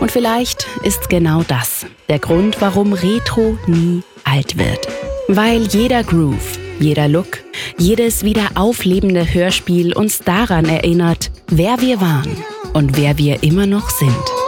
Und vielleicht ist genau das der Grund, warum Retro nie alt wird. Weil jeder Groove, jeder Look, jedes wieder auflebende Hörspiel uns daran erinnert, wer wir waren und wer wir immer noch sind.